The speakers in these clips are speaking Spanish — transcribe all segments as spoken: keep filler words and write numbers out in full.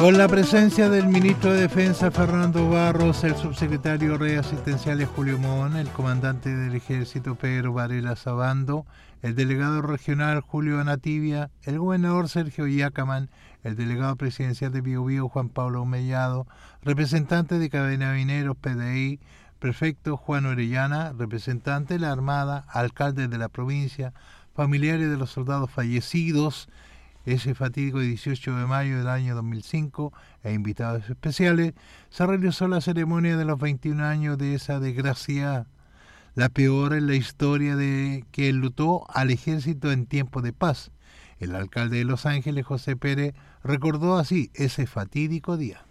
Con la presencia del ministro de Defensa Fernando Barros, el subsecretario Rey Asistenciales Julio Mon, el comandante del Ejército Pedro Varela Sabando, el delegado regional Julio Anativia, el gobernador Sergio Yacaman, el delegado presidencial de Biobío Juan Pablo Mellado, representante de Carabineros P D I, prefecto Juan Orellana, representante de la Armada, alcalde de la provincia, familiares de los soldados fallecidos ese fatídico dieciocho de mayo del año dos mil cinco e invitados especiales, se realizó la ceremonia de los veintiún años de esa desgracia, la peor en la historia de que enlutó al ejército en tiempo de paz. El alcalde de Los Ángeles, José Pérez, recordó así ese fatídico día.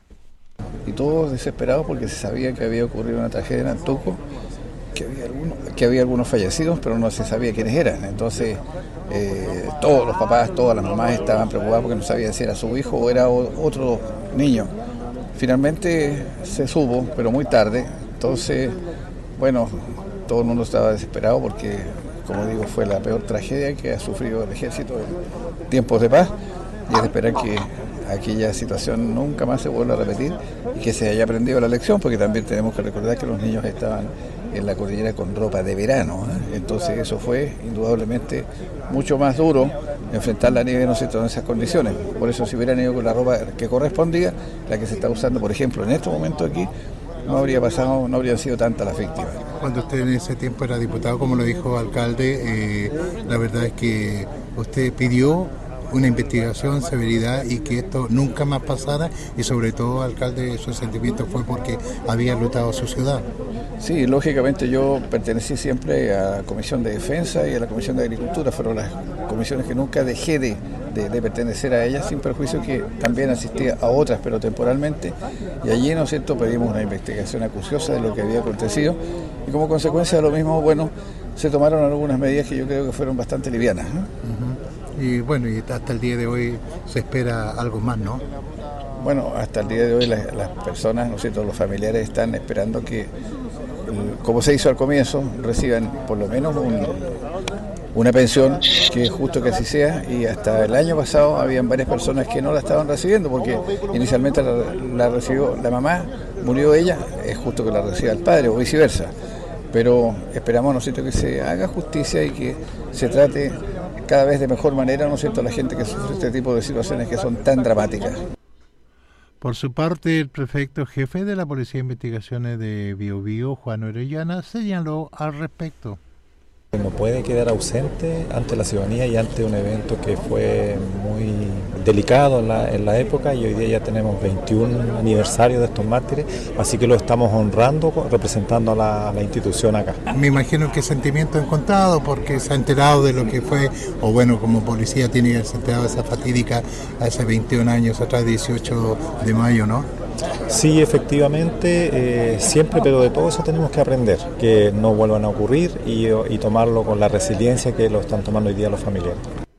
Y todos desesperados porque se sabía que había ocurrido una tragedia en Antuco, que había algunos, que había algunos fallecidos, pero no se sabía quiénes eran. Entonces, eh, todos los papás, todas las mamás estaban preocupadas porque no sabían si era su hijo o era otro niño. Finalmente se supo, pero muy tarde. Entonces, bueno, todo el mundo estaba desesperado porque, como digo, fue la peor tragedia que ha sufrido el ejército en tiempos de paz, y es de esperar que aquella situación nunca más se vuelva a repetir y que se haya aprendido la lección, porque también tenemos que recordar que los niños estaban en la cordillera con ropa de verano, ¿eh? Entonces eso fue indudablemente mucho más duro enfrentar la nieve, no sé, en esas condiciones. Por eso, si hubieran ido con la ropa que correspondía, la que se está usando, por ejemplo, en estos momentos aquí, no habría pasado, no habrían sido tantas las víctimas. Cuando usted en ese tiempo era diputado, como lo dijo alcalde, eh, la verdad es que usted pidió una investigación, severidad y que esto nunca más pasara, y sobre todo, alcalde, su sentimiento fue porque había lutado su ciudad. Sí, lógicamente yo pertenecí siempre a la Comisión de Defensa y a la Comisión de Agricultura, fueron las comisiones que nunca dejé de, de, de pertenecer a ellas, sin perjuicio que también asistía a otras, pero temporalmente, y allí, ¿no es cierto?, pedimos una investigación acuciosa de lo que había acontecido, y como consecuencia de lo mismo, bueno, se tomaron algunas medidas que yo creo que fueron bastante livianas, ¿no? Uh-huh. Y bueno, y hasta el día de hoy se espera algo más, ¿no? Bueno, hasta el día de hoy las, las personas, ¿no es cierto?, los familiares están esperando que, como se hizo al comienzo, reciban por lo menos un, una pensión, que es justo que así sea, y hasta el año pasado habían varias personas que no la estaban recibiendo, porque inicialmente la, la recibió la mamá, murió ella, es justo que la reciba el padre o viceversa, pero esperamos, ¿no es cierto?, que se haga justicia y que se trate cada vez de mejor manera, ¿no es cierto?, a la gente que sufre este tipo de situaciones que son tan dramáticas. Por su parte, el prefecto jefe de la Policía de Investigaciones de Biobío, Juan Orellana, señaló al respecto. No puede quedar ausente ante la ciudadanía y ante un evento que fue muy delicado en la, en la época, y hoy día ya tenemos veintiún aniversario de estos mártires, así que lo estamos honrando representando a la, a la institución acá. Me imagino que sentimiento encontrado porque se ha enterado de lo que fue, o bueno, como policía tiene que haberse enterado de esa fatídica hace veintiún años atrás, dieciocho de mayo, ¿no? Sí, efectivamente, eh, siempre, pero de todo eso tenemos que aprender, que no vuelvan a ocurrir y, y tomarlo con la resiliencia que lo están tomando hoy día los familiares.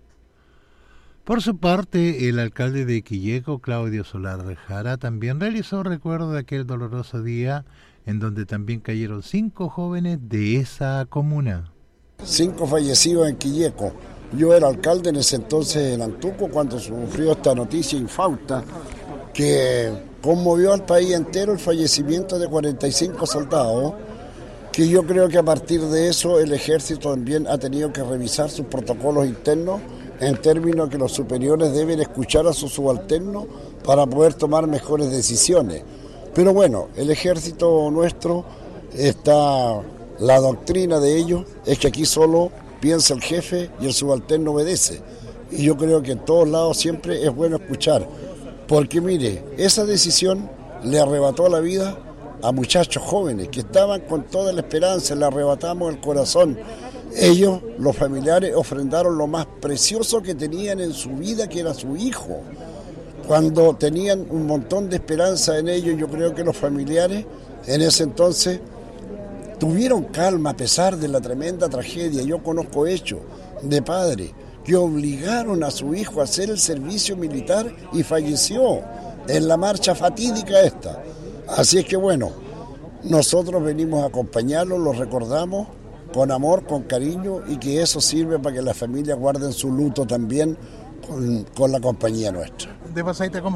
Por su parte, el alcalde de Quilleco, Claudio Solar Jara, también realizó recuerdo de aquel doloroso día en donde también cayeron cinco jóvenes de esa comuna. Cinco fallecidos en Quilleco. Yo era alcalde en ese entonces en Antuco cuando sufrió esta noticia infausta que conmovió al país entero, el fallecimiento de cuarenta y cinco soldados, que yo creo que a partir de eso el ejército también ha tenido que revisar sus protocolos internos en términos que los superiores deben escuchar a sus subalternos para poder tomar mejores decisiones. Pero bueno, el ejército nuestro, está, la doctrina de ellos es que aquí solo piensa el jefe y el subalterno obedece. Y yo creo que en todos lados siempre es bueno escuchar. Porque mire, esa decisión le arrebató la vida a muchachos jóvenes que estaban con toda la esperanza, le arrebatamos el corazón. Ellos, los familiares, ofrendaron lo más precioso que tenían en su vida, que era su hijo. Cuando tenían un montón de esperanza en ellos, yo creo que los familiares en ese entonces tuvieron calma a pesar de la tremenda tragedia. Yo conozco hechos de padres que obligaron a su hijo a hacer el servicio militar y falleció en la marcha fatídica esta. Así es que bueno, nosotros venimos a acompañarlos, los recordamos con amor, con cariño, y que eso sirve para que las familias guarden su luto también con, con la compañía nuestra. De pasadita, ¿cómo